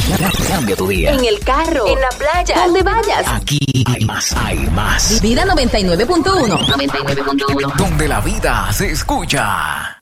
Cambia tu día. En el carro, en la playa, donde vayas. Aquí hay más. Vida 99.1. Donde la vida se escucha.